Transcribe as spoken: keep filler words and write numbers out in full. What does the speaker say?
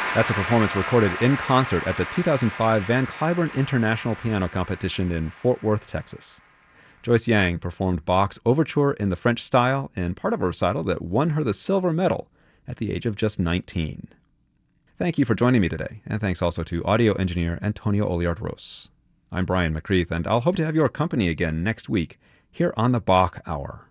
That's a performance recorded in concert at the two thousand five Van Cliburn International Piano Competition in Fort Worth, Texas. Joyce Yang performed Bach's Overture in the French style in part of a recital that won her the silver medal at the age of just nineteen. Thank you for joining me today, and thanks also to audio engineer Antonio Oliard-Ros. I'm Brian McCreath, and I'll hope to have your company again next week here on the Bach Hour.